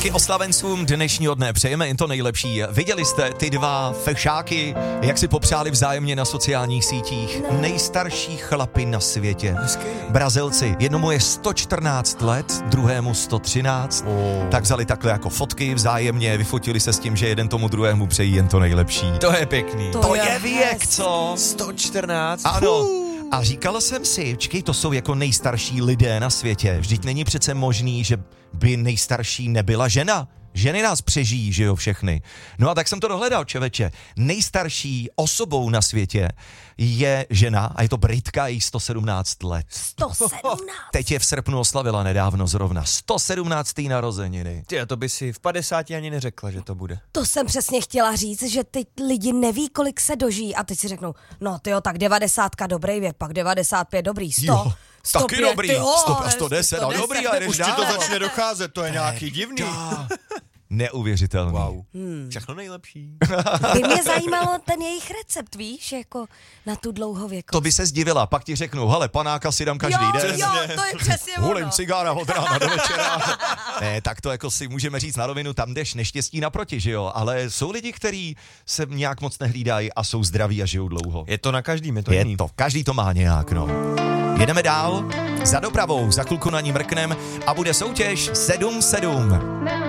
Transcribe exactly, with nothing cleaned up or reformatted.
Taky oslavencům dnešního dne přejeme jen to nejlepší. Viděli jste ty dva fešáky, jak si popřáli vzájemně na sociálních sítích? No. Nejstarší chlapi na světě. Hezky. Brazilci. Jednomu je sto čtrnáct let, druhému sto třináct. Oh. Tak vzali takhle jako fotky vzájemně, vyfotili se s tím, že jeden tomu druhému přejí jen to nejlepší. To je pěkný. To, to je, je věk, co? sto čtrnáct. Ano. A říkala jsem si, čekej, to jsou jako nejstarší lidé na světě. Vždyť není přece možný, že by nejstarší nebyla žena. Ženy nás přežijí, že jo, všechny. No a tak jsem to dohledal, čověče. Nejstarší osobou na světě je žena a je to Britka, jí sto sedmnáct let. sto sedmnáct? Teď je v srpnu oslavila nedávno zrovna. sto sedmnácté narozeniny. Ty, a to by si v padesáti ani neřekla, že to bude. To jsem přesně chtěla říct, že teď lidi neví, kolik se dožijí a teď si řeknou, no tyjo, tak devadesátka dobrý věk, pak devadesát pět dobrý, sto. Jo. sto Taky pět, dobrý, tyjo, sto a sto deset, no dobrý, ale jdeš Už ti dál. to začne docházet, to je nějaký divný. Neuvěřitelný. Wow. Hmm. Všechno nejlepší. By mě zajímalo ten jejich recept, víš, jako na tu dlouhověkost. To by se zdivila, pak ti řeknu, hele, panáka si dám každý jo, den. Jo, to je přesně ono. Hulím cigára od rána do večera. Ne, tak to jako si můžeme říct na rovinu, tam jdeš neštěstí naproti, že jo, ale jsou lidi, kteří se nějak moc nehlídají a jsou zdraví a žijou dlouho. Je to na každým, je to Je jiný. to, každý to má nějak, no. Jedeme dál, za dopravou, za chvilku na ní mrknem a bude soutěž sedm sedm.